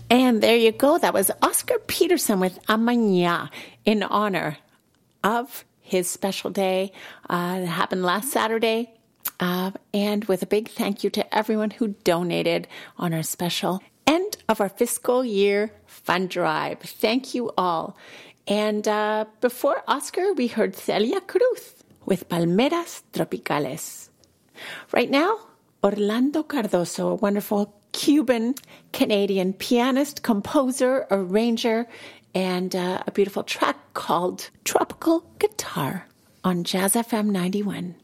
And there you go. That was Oscar Peterson with Amaña in honor of his special day that happened last Saturday. And with a big thank you to everyone who donated on our special end of our fiscal year fund drive. Thank you all. And before Oscar, we heard Celia Cruz with Palmeras Tropicales. Right now, Orlando Cardoso, a wonderful Cuban-Canadian pianist, composer, arranger, and a beautiful track called Tropical Guitar on Jazz FM 91.